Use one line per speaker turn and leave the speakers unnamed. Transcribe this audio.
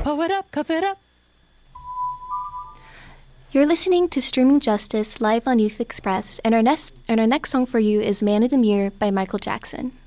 Pull it up, cuff it up.
You're listening to Streaming Justice live on Youth Express, and our next song for you is Man in the Mirror by Michael Jackson.